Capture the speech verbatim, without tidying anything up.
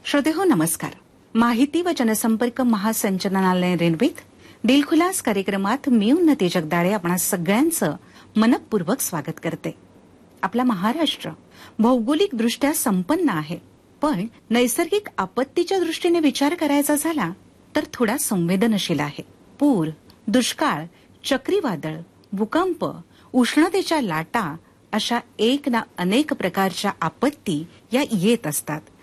श्रोतेहो नमस्कार. माहिती व जनसंपर्क महासंचालनालय निर्मित दिलखुलास कार्यक्रमात मी उन्नती जगदाळे आपणा सगळ्यांचं मनपूर्वक स्वागत करते. आपला महाराष्ट्र भौगोलिक दृष्ट्या संपन्न आहे, पण नैसर्गिक आपत्तीच्या दृष्टीने विचार करायचा झाला तर थोडा संवेदनशील आहे. पूर, दुष्काळ, चक्रीवादळ, भूकंप, उष्णतेच्या लाटा अशा एक ना अनेक प्रकारच्या आपत्ती या येत असतात.